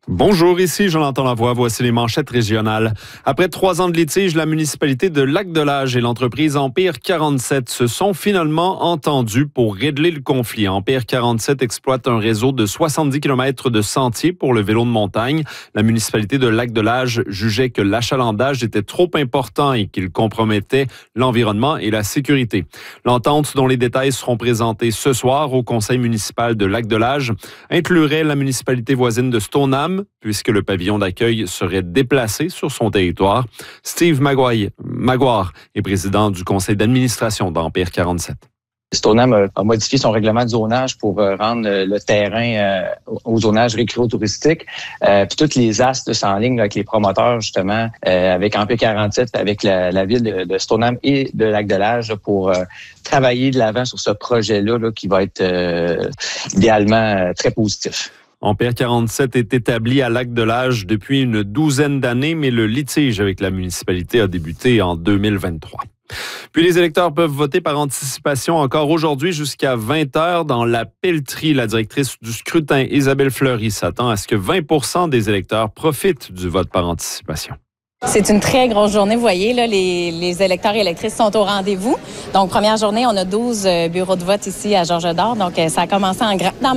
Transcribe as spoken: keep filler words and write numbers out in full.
Bonjour, ici Jonathan Lavoie. Voici les manchettes régionales. Après trois ans de litige, la municipalité de Lac-de-L'Âge et l'entreprise Empire quarante-sept se sont finalement entendus pour régler le conflit. Empire quarante-sept exploite un réseau de soixante-dix kilomètres de sentiers pour le vélo de montagne. La municipalité de Lac-de-L'Âge jugeait que l'achalandage était trop important et qu'il compromettait l'environnement et la sécurité. L'entente, dont les détails seront présentés ce soir au conseil municipal de Lac-de-L'Âge, inclurait la municipalité voisine de Stoneham, puisque le pavillon d'accueil serait déplacé sur son territoire. Steve Maguire, Maguire est président du conseil d'administration d'Empire quarante-sept. Stoneham a modifié son règlement de zonage pour rendre le terrain au zonage récréo-touristique. Euh, puis toutes les astres sont en ligne avec les promoteurs, justement, euh, avec Empire quarante-sept, avec la, la ville de, de Stoneham et de Lac-de-L'Âge là, pour euh, travailler de l'avant sur ce projet-là là, qui va être euh, idéalement euh, très positif. Empire quarante-sept est établi à Lac-de-L'Âge depuis une douzaine d'années, mais le litige avec la municipalité a débuté en deux mille vingt-trois. Puis les électeurs peuvent voter par anticipation encore aujourd'hui jusqu'à vingt heures dans la pelleterie. La directrice du scrutin, Isabelle Fleury, s'attend à ce que vingt pour cent des électeurs profitent du vote par anticipation. C'est une très grosse journée. Vous voyez, là, les, les électeurs et électrices sont au rendez-vous. Donc, première journée, on a douze bureaux de vote ici à Georges-Dard. Donc, ça a commencé en grand.